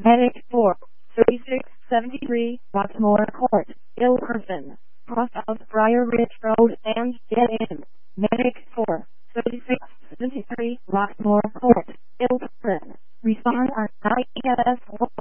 Medic 4, 3673, Roxmore Court, ill person, cross of Briar Ridge Road and dead end. Medic 4, 3673, Roxmore Court, ill person. Respond on IES